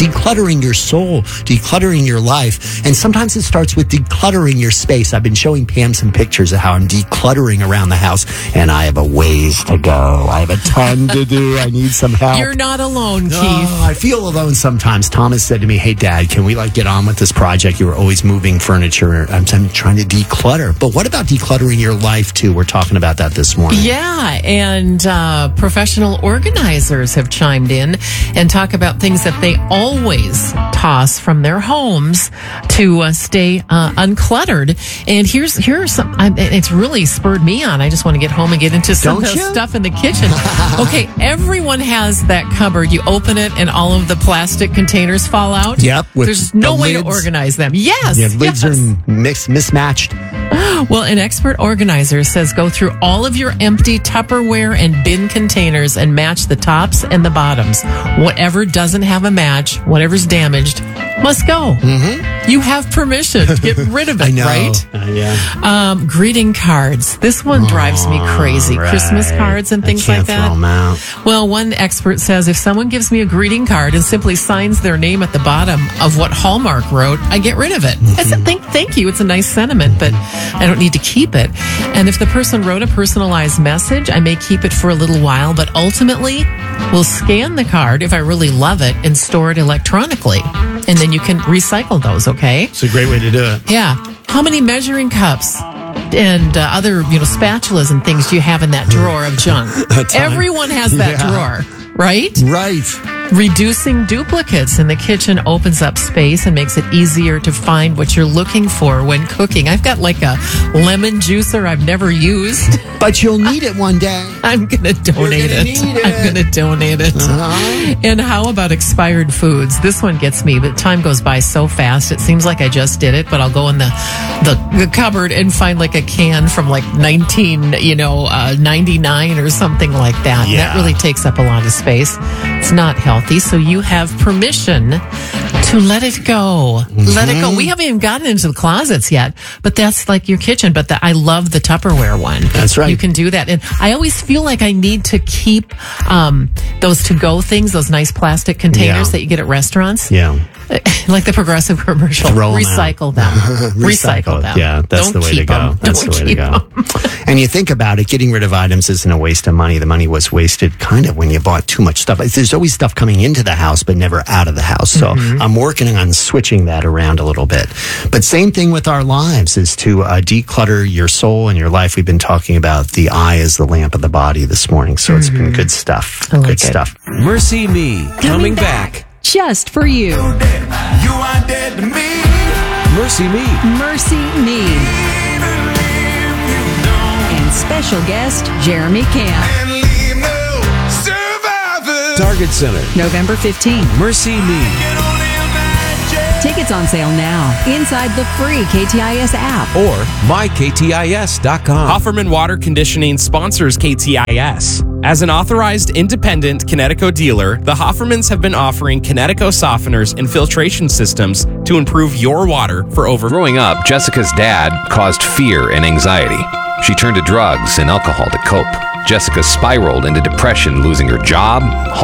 decluttering your soul, decluttering your life. And sometimes it starts with decluttering your space. I've been showing Pam some pictures of how I'm decluttering around the house, and I have a ways to go. I have a ton to do. I need some help. You're not alone, Keith. Oh, I feel alone sometimes. Thomas said to me, "Hey, Dad, can we get on with this project? You were always moving furniture. I'm trying to declutter." But what about decluttering your life too? We're talking about that this morning. Yeah, and professional organizers have chimed in and talk about things that they always toss from their homes to stay uncluttered. And here's some. It's really spurred me on. I just want to get home and get into some of the stuff in the kitchen. Okay, everyone has that cupboard. You open it and all of the plastic containers fall out. Yep. There's no way to organize them. Yes. Yeah, lids are mismatched. Well, an expert organizer says go through all of your empty Tupperware and bin containers and match the tops and the bottoms. Whatever doesn't have a match, whatever's damaged, must go. Mm-hmm. You have permission to get rid of it, I know. Right? Yeah. Greeting cards. This one drives me crazy. Right. Christmas cards and things like that. Throw them out. Well, one expert says if someone gives me a greeting card and simply signs their name at the bottom of what Hallmark wrote, I get rid of it. I said, thank you. It's a nice sentiment, but I don't need to keep it. And if the person wrote a personalized message, I may keep it for a little while, but ultimately we'll scan the card if I really love it and store it electronically. And then you can recycle those, okay? It's a great way to do it. Yeah. How many measuring cups and other, spatulas and things do you have in that drawer of junk? Everyone has that drawer, right? Right. Reducing duplicates in the kitchen opens up space and makes it easier to find what you're looking for when cooking. I've got like a lemon juicer I've never used. But you'll need it one day. I'm going to donate it. I'm going to donate it. Uh-huh. And how about expired foods? This one gets me, but time goes by so fast. It seems like I just did it, but I'll go in the cupboard and find like a can from like 1999 or something like that. Yeah. That really takes up a lot of space. It's not healthy, so you have permission to let it go. Mm-hmm. Let it go. We haven't even gotten into the closets yet, but that's like your kitchen. But I love the Tupperware one. That's right. You can do that. And I always feel like I need to keep those to-go things, those nice plastic containers that you get at restaurants. Yeah. Like the Progressive commercial. Recycle them. Recycle them. Yeah, that's the way to go. That's the way to go. And you think about it, getting rid of items isn't a waste of money. The money was wasted kind of when you bought too much stuff. There's always stuff coming into the house, but never out of the house. So I'm working on switching that around a little bit. But same thing with our lives is to declutter your soul and your life. We've been talking about the eye as the lamp of the body this morning. So it's been good stuff. Good stuff. Mercy Me, coming back. Just for you. You are dead to me. Mercy Me. Mercy Me. And special guest, Jeremy Camp. And leave no survivors. Target Center, November 15th. Mercy Me. Can only imagine. Tickets on sale now inside the free KTIS app. Or myktis.com. Hofferman Water Conditioning sponsors KTIS. As an authorized independent Kinetico dealer, the Hoffermans have been offering Kinetico softeners and filtration systems to improve your water for over. Growing up, Jessica's dad caused fear and anxiety. She turned to drugs and alcohol to cope. Jessica spiraled into depression, losing her job,